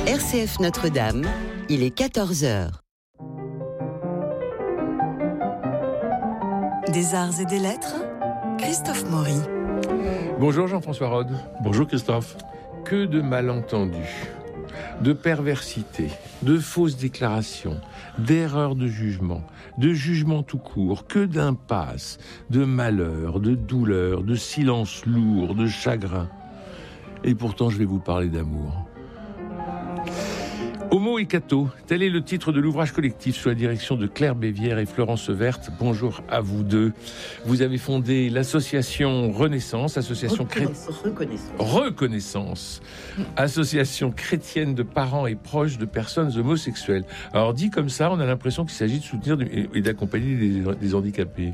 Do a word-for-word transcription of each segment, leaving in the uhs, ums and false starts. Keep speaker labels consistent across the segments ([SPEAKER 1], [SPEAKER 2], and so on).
[SPEAKER 1] R C F Notre-Dame, il est quatorze heures. Des arts et des lettres, Christophe Maury.
[SPEAKER 2] Bonjour Jean-François Rode.
[SPEAKER 3] Bonjour Christophe.
[SPEAKER 2] Que de malentendus, de perversité, de fausses déclarations, d'erreurs de jugement, de jugement tout court, que d'impasses, de malheur, de douleur, de silence lourd, de chagrin. Et pourtant, je vais vous parler d'amour. Homo et Catho, tel est le titre de l'ouvrage collectif sous la direction de Claire Bévière et Florence Wert. Bonjour à vous deux. Vous avez fondé l'association Renaissance, association
[SPEAKER 4] Reconna-
[SPEAKER 2] cré...
[SPEAKER 4] Reconnaissance.
[SPEAKER 2] Reconnaissance, association chrétienne de parents et proches de personnes homosexuelles. Alors dit comme ça, on a l'impression qu'il s'agit de soutenir et d'accompagner des, des handicapés.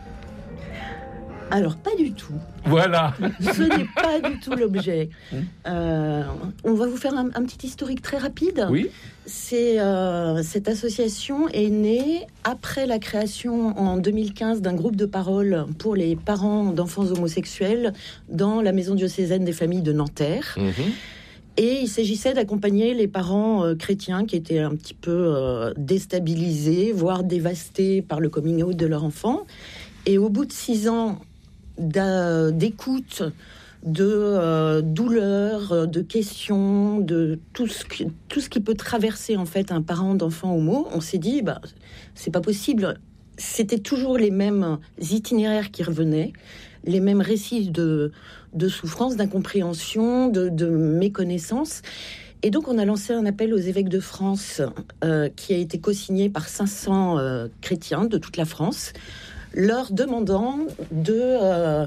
[SPEAKER 4] Alors, pas du tout.
[SPEAKER 2] Voilà.
[SPEAKER 4] Ce n'est pas du tout l'objet. Euh, on va vous faire un, un petit historique très rapide.
[SPEAKER 2] Oui.
[SPEAKER 4] C'est, euh, cette association est née après la création en deux mille quinze d'un groupe de parole pour les parents d'enfants homosexuels dans la maison diocésaine des familles de Nanterre.
[SPEAKER 2] Mmh.
[SPEAKER 4] Et il s'agissait d'accompagner les parents euh, chrétiens qui étaient un petit peu euh, déstabilisés, voire dévastés par le coming out de leur enfant. Et au bout de six ans d'écoute, de euh, douleur, de questions, de tout ce, qui, tout ce qui peut traverser en fait un parent d'enfant homo, on s'est dit, bah, c'est pas possible. C'était toujours les mêmes itinéraires qui revenaient, les mêmes récits de, de souffrance, d'incompréhension, de, de méconnaissance. Et donc, on a lancé un appel aux évêques de France euh, qui a été co-signé par cinq cents euh, chrétiens de toute la France, leur demandant de... Euh,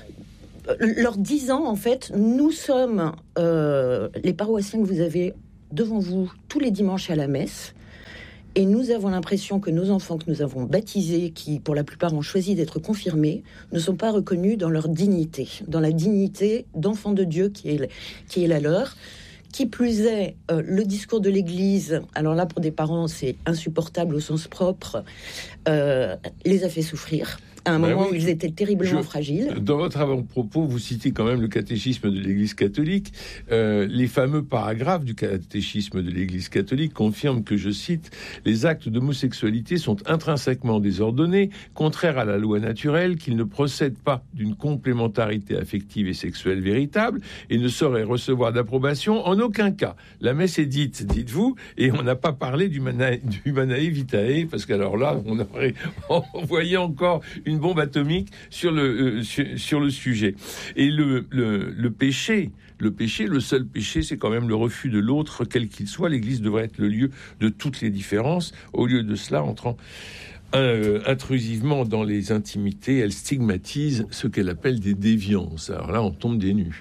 [SPEAKER 4] leur disant, en fait, nous sommes euh, les paroissiens que vous avez devant vous tous les dimanches à la messe, et nous avons l'impression que nos enfants que nous avons baptisés, qui pour la plupart ont choisi d'être confirmés, ne sont pas reconnus dans leur dignité, dans la dignité d'enfants de Dieu qui est, qui est la leur. Qui plus est, euh, le discours de l'Église, alors là, pour des parents, c'est insupportable au sens propre, euh, les a fait souffrir. À un ben moment oui, où ils étaient terriblement je, fragiles.
[SPEAKER 2] Dans votre avant-propos, vous citez quand même le catéchisme de l'Église catholique. Euh, les fameux paragraphes du catéchisme de l'Église catholique confirment que, je cite, « Les actes d'homosexualité sont intrinsèquement désordonnés, contraires à la loi naturelle, qu'ils ne procèdent pas d'une complémentarité affective et sexuelle véritable et ne sauraient recevoir d'approbation en aucun cas. La messe est dite, dites-vous, et on n'a pas parlé du, mana, du Humanae Vitae, parce qu'alors là, on aurait envoyé encore une bombe atomique sur le, euh, sur, sur le sujet. Et le, le, le péché, le péché, le seul péché, c'est quand même le refus de l'autre, quel qu'il soit. L'Église devrait être le lieu de toutes les différences. Au lieu de cela, entrant euh, intrusivement dans les intimités, elle stigmatise ce qu'elle appelle des déviances. Alors là, on tombe des nues.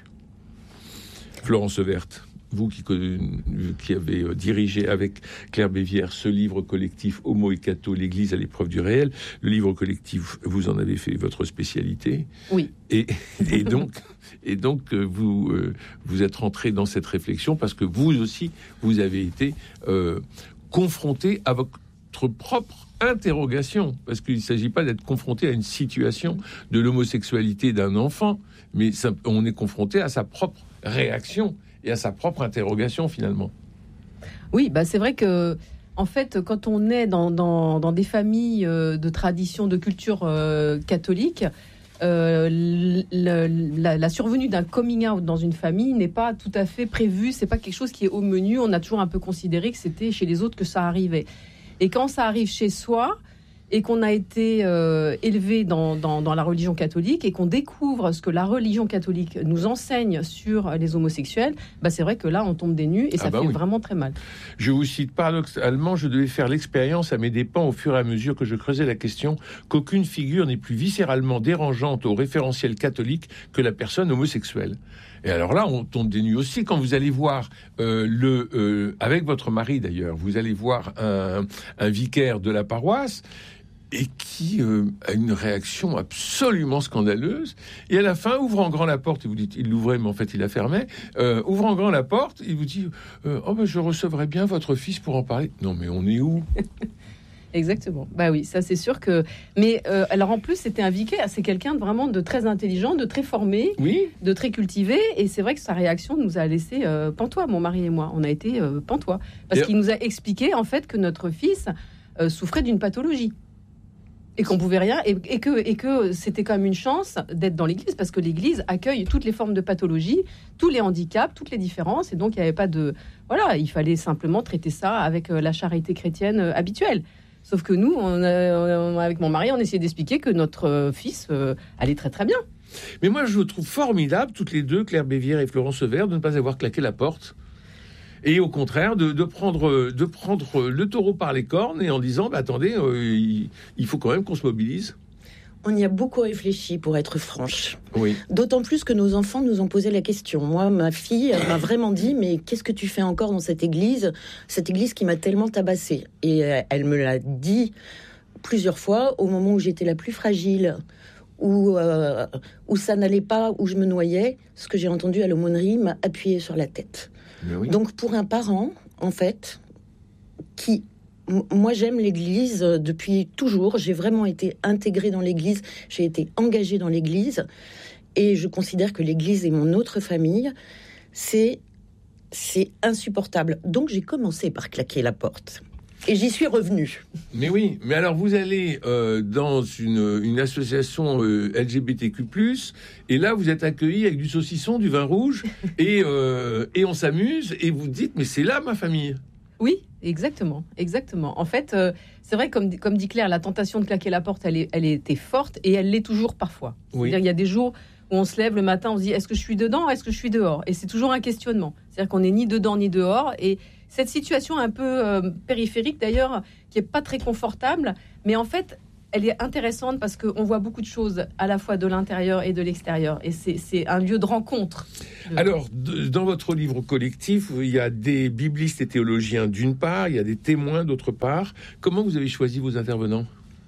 [SPEAKER 2] Florence Wert, vous qui, qui avez dirigé avec Claire Bévière ce livre collectif Homo et Catho, l'Église à l'épreuve du réel, le livre collectif, vous en avez fait votre spécialité.
[SPEAKER 4] Oui.
[SPEAKER 2] Et, et donc, et donc vous, euh, vous êtes rentré dans cette réflexion parce que vous aussi, vous avez été euh, confronté à votre propre interrogation, parce qu'il ne s'agit pas d'être confronté à une situation de l'homosexualité d'un enfant, mais ça, on est confronté à sa propre réaction et à sa propre interrogation finalement.
[SPEAKER 5] Oui, bah c'est vrai que en fait, quand on est dans, dans, dans des familles euh, de tradition, de culture euh, catholique, euh, le, la, la survenue d'un coming out dans une famille n'est pas tout à fait prévue, c'est pas quelque chose qui est au menu. On a toujours un peu considéré que c'était chez les autres que ça arrivait. Et quand ça arrive chez soi, et qu'on a été euh, élevé dans, dans, dans la religion catholique et qu'on découvre ce que la religion catholique nous enseigne sur les homosexuels, bah c'est vrai que là, on tombe des nues et ça ah bah fait oui. vraiment très mal.
[SPEAKER 2] Je vous cite paradoxalement, je devais faire l'expérience à mes dépens au fur et à mesure que je creusais la question qu'aucune figure n'est plus viscéralement dérangeante au référentiel catholique que la personne homosexuelle. Et alors là, on tombe des nues aussi quand vous allez voir euh, le, euh, avec votre mari d'ailleurs, vous allez voir un, un vicaire de la paroisse et qui euh, a une réaction absolument scandaleuse. Et à la fin, ouvrant grand la porte, et vous dites, il l'ouvrait, mais en fait, il la fermait. Euh, ouvrant grand la porte, il vous dit, euh, oh ben, je recevrai bien votre fils pour en parler. Non, mais on est où ?
[SPEAKER 5] Exactement. Bah oui, ça c'est sûr que. Mais euh, alors en plus, c'était un vicaire. C'est quelqu'un de vraiment de très intelligent, de très formé,
[SPEAKER 2] Oui.
[SPEAKER 5] de très cultivé. Et c'est vrai que sa réaction nous a laissé euh, pantois, mon mari et moi. On a été euh, pantois parce
[SPEAKER 2] Et...
[SPEAKER 5] qu'il nous a expliqué en fait que notre fils euh, souffrait d'une pathologie et qu'on pouvait rien et, et que et que c'était quand même une chance d'être dans l'Église parce que l'Église accueille toutes les formes de pathologie, tous les handicaps, toutes les différences. Et donc il n'y avait pas de voilà, il fallait simplement traiter ça avec euh, la charité chrétienne euh, habituelle. Sauf que nous, on a, on, avec mon mari, on essayait d'expliquer que notre euh, fils euh, allait très très bien.
[SPEAKER 2] Mais moi, je trouve formidable, toutes les deux, Claire Bévière et Florence Severt, de ne pas avoir claqué la porte. Et au contraire, de, de, prendre, de prendre le taureau par les cornes et en disant, bah, attendez, euh, il, il faut quand même qu'on se mobilise.
[SPEAKER 4] On y a beaucoup réfléchi, pour être franche.
[SPEAKER 2] Oui.
[SPEAKER 4] D'autant plus que nos enfants nous ont posé la question. Moi, ma fille, elle m'a vraiment dit, mais qu'est-ce que tu fais encore dans cette église ? Cette église qui m'a tellement tabassée. Et elle me l'a dit plusieurs fois, au moment où j'étais la plus fragile, où, euh, où ça n'allait pas, où je me noyais. Ce que j'ai entendu à l'aumônerie m'a appuyé sur la tête. Oui. Donc, pour un parent, en fait, qui... Moi, j'aime l'Église depuis toujours. J'ai vraiment été intégrée dans l'Église. J'ai été engagée dans l'Église. Et je considère que l'Église est mon autre famille. C'est, c'est insupportable. Donc, j'ai commencé par claquer la porte. Et j'y suis revenue.
[SPEAKER 2] Mais oui, mais alors vous allez euh, dans une, une association euh, L G B T Q plus, et là vous êtes accueillis avec du saucisson, du vin rouge, et, euh, et on s'amuse, et vous dites, mais c'est là ma famille.
[SPEAKER 5] Oui, exactement, exactement. En fait, euh, c'est vrai, comme, comme dit Claire, la tentation de claquer la porte, elle, est, elle était forte, et elle l'est toujours parfois.
[SPEAKER 2] Oui.
[SPEAKER 5] C'est-à-dire, il y a des jours où on se lève le matin, on se dit, est-ce que je suis dedans, est-ce que je suis dehors ? Et c'est toujours un questionnement. C'est-à-dire qu'on n'est ni dedans ni dehors, et cette situation un peu euh, périphérique d'ailleurs, qui est pas très confortable, mais en fait, elle est intéressante parce qu'on voit beaucoup de choses à la fois de l'intérieur et de l'extérieur, et c'est, c'est un lieu de rencontre.
[SPEAKER 2] Alors, de, dans votre livre collectif, il y a des biblistes et théologiens d'une part, il y a des témoins d'autre part. Comment vous avez choisi vos intervenants ?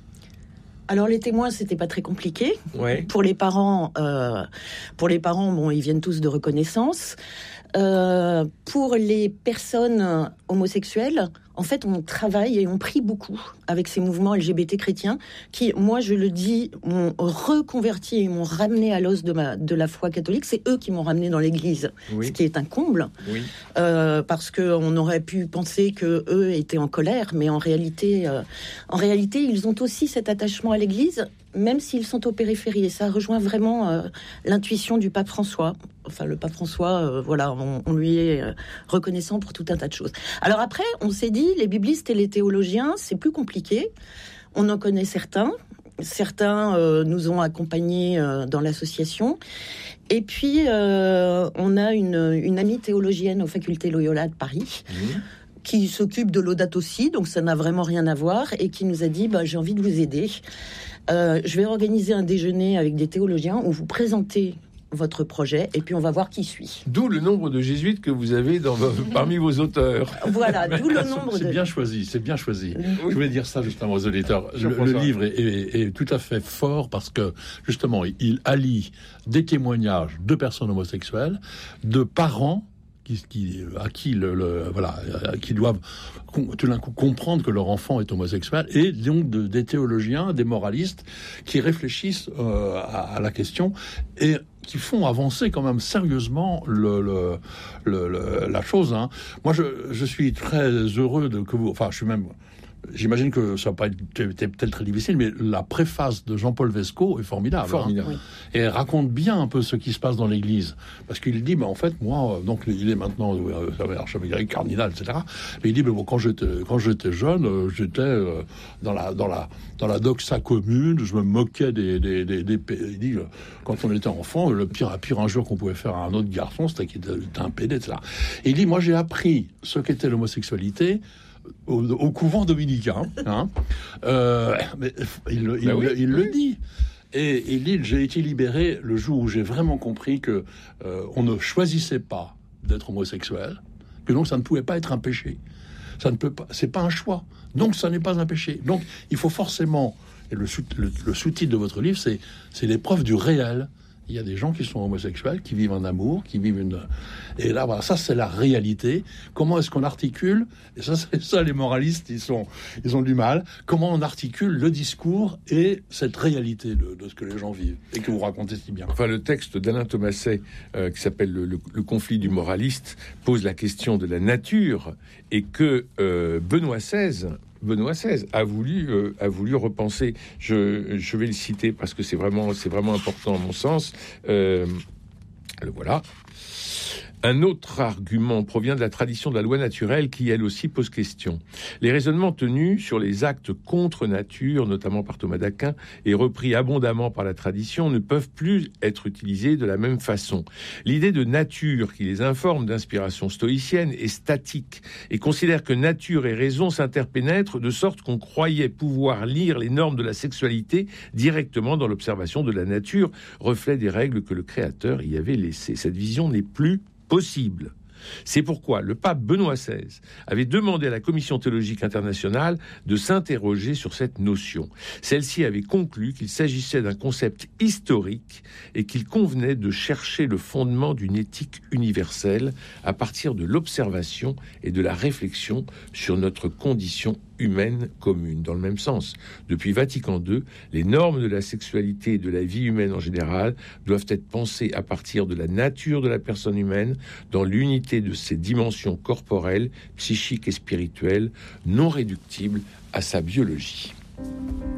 [SPEAKER 4] Alors les témoins, c'était pas très compliqué.
[SPEAKER 2] Ouais.
[SPEAKER 4] Pour les parents, euh, pour les parents, bon, ils viennent tous de reconnaissance. Euh, pour les personnes homosexuelles, en fait, on travaille et on prie beaucoup avec ces mouvements L G B T chrétiens qui, moi, je le dis, m'ont reconverti et m'ont ramené à l'os de, ma, de la foi catholique. C'est eux qui m'ont ramené dans l'Église, oui. Ce qui est un comble,
[SPEAKER 2] oui.
[SPEAKER 4] euh, parce qu'on aurait pu penser qu'eux étaient en colère, mais en réalité, euh, en réalité, ils ont aussi cet attachement à l'Église, même s'ils sont aux périphéries. Et ça rejoint vraiment euh, l'intuition du pape François. Enfin, le pape François, euh, voilà, on, on lui est euh, reconnaissant pour tout un tas de choses. Alors après, on s'est dit, les biblistes et les théologiens, c'est plus compliqué. On en connaît certains. Certains euh, nous ont accompagnés euh, dans l'association. Et puis, euh, on a une, une amie théologienne aux facultés Loyola de Paris, mmh. qui s'occupe de l'Audate aussi, donc ça n'a vraiment rien à voir, et qui nous a dit, bah, j'ai envie de vous aider. Euh, je vais organiser un déjeuner avec des théologiens où vous présentez votre projet et puis on va voir qui suit.
[SPEAKER 2] D'où le nombre de jésuites que vous avez dans vos, parmi vos auteurs.
[SPEAKER 4] Voilà, d'où le nombre
[SPEAKER 3] c'est
[SPEAKER 4] de...
[SPEAKER 3] C'est bien choisi, c'est bien choisi.
[SPEAKER 2] Oui.
[SPEAKER 3] Je voulais dire ça justement aux auditeurs. Le, le livre est, est, est tout à fait fort parce que justement, il allie des témoignages de personnes homosexuelles, de parents Qui, qui, à qui le, le voilà, qui doivent tout d'un coup comprendre que leur enfant est homosexuel, et donc de, des théologiens, des moralistes qui réfléchissent euh, à, à la question et qui font avancer quand même sérieusement le, le, le, le la chose. Hein. Moi, je, je suis très heureux de que vous. Enfin, je suis même. J'imagine que ça va pas être peut-être très difficile, mais la préface de Jean-Paul Vesco est formidable.
[SPEAKER 2] Formidable.
[SPEAKER 3] Hein. Et elle raconte bien un peu ce qui se passe dans l'Église. Parce qu'il dit, bah, en fait, moi, donc il est maintenant euh, archevêque cardinal, et cetera. Mais il dit, mais bon, quand j'étais, quand j'étais jeune, euh, j'étais euh, dans la dans la dans la doxa commune, je me moquais des des des, des il dit, euh, quand on était enfant, le pire la pire injure qu'on pouvait faire à un autre garçon, c'était qu'il était un pédé, et cetera. Et il dit, moi, j'ai appris ce qu'était l'homosexualité Au, au couvent dominicain, hein. euh, mais il, il,
[SPEAKER 2] ben oui,
[SPEAKER 3] il, il
[SPEAKER 2] oui.
[SPEAKER 3] le dit. Et il dit, j'ai été libéré le jour où j'ai vraiment compris que euh, on ne choisissait pas d'être homosexuel, que donc ça ne pouvait pas être un péché. Ça ne peut pas, c'est pas un choix. Donc ça n'est pas un péché. Donc il faut forcément, et le, sous, le, le sous-titre de votre livre, c'est c'est l'épreuve du réel Il y a des gens qui sont homosexuels, qui vivent un amour, qui vivent une... Et là, voilà, ça, c'est la réalité. Comment est-ce qu'on articule? Et ça, c'est ça, les moralistes, ils, sont, ils ont du mal. Comment on articule le discours et cette réalité de, de ce que les gens vivent et que vous racontez si bien?
[SPEAKER 2] Enfin, le texte d'Alain Thomasset, euh, qui s'appelle le, le, le conflit du moraliste, pose la question de la nature et que euh, Benoît seize... Benoît seize a voulu, euh, a voulu repenser. Je, je vais le citer parce que c'est vraiment, c'est vraiment important à mon sens. Euh, le voilà. Un autre argument provient de la tradition de la loi naturelle qui, elle aussi, pose question. Les raisonnements tenus sur les actes contre nature, notamment par Thomas d'Aquin, et repris abondamment par la tradition, ne peuvent plus être utilisés de la même façon. L'idée de nature qui les informe d'inspiration stoïcienne est statique et considère que nature et raison s'interpénètrent de sorte qu'on croyait pouvoir lire les normes de la sexualité directement dans l'observation de la nature, reflet des règles que le Créateur y avait laissées. Cette vision n'est plus possible. C'est pourquoi le pape Benoît seize avait demandé à la Commission théologique internationale de s'interroger sur cette notion. Celle-ci avait conclu qu'il s'agissait d'un concept historique et qu'il convenait de chercher le fondement d'une éthique universelle à partir de l'observation et de la réflexion sur notre condition humaine commune. Dans le même sens, depuis Vatican deux, les normes de la sexualité et de la vie humaine en général doivent être pensées à partir de la nature de la personne humaine, dans l'unité de ses dimensions corporelles, psychiques et spirituelles, non réductibles à sa biologie.